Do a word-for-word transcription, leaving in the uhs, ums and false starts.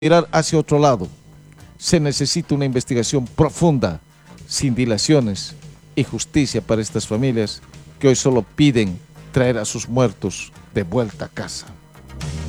mirar hacia otro lado. Se necesita una investigación profunda, sin dilaciones, y justicia para estas familias que hoy solo piden traer a sus muertos de vuelta a casa.